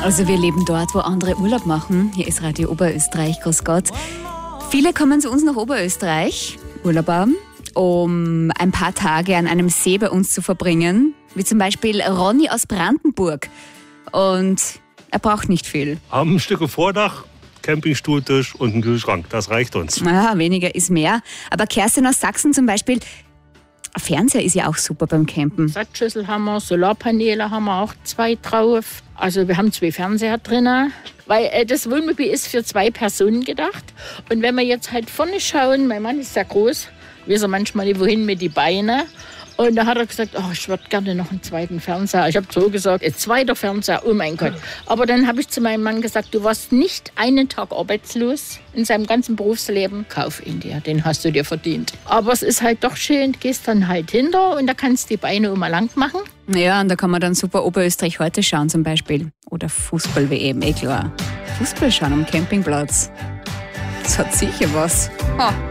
Also wir leben dort, wo andere Urlaub machen. Hier ist Radio Oberösterreich, grüß Gott. Viele kommen zu uns nach Oberösterreich, Urlauber, um ein paar Tage an einem See bei uns zu verbringen. Wie zum Beispiel Ronny aus Brandenburg. Und er braucht nicht viel. Haben ein Stück Vordach, Campingstuhltisch und einen Kühlschrank. Das reicht uns. Ja, weniger ist mehr. Aber Kerstin aus Sachsen zum Beispiel, Fernseher ist ja auch super beim Campen. Satzschüssel haben wir, Solarpaneele haben wir auch 2 drauf. Also wir haben 2 Fernseher drin, weil das Wohnmobil ist für 2 Personen gedacht. Und wenn wir jetzt halt vorne schauen, mein Mann ist sehr groß, weiß er manchmal nicht wohin mit den Beinen. Und da hat er gesagt, oh, ich würde gerne noch einen zweiten Fernseher. Ich habe so gesagt, ein zweiter Fernseher, oh mein Gott. Aber dann habe ich zu meinem Mann gesagt, du warst nicht einen Tag arbeitslos in seinem ganzen Berufsleben. Kauf ihn dir, den hast du dir verdient. Aber es ist halt doch schön, gehst dann halt hinter und da kannst du die Beine immer lang machen. Ja, und da kann man dann super Oberösterreich heute schauen zum Beispiel. Oder Fußball-WM, klar. Fußball schauen am Campingplatz. Das hat sicher was. Ha.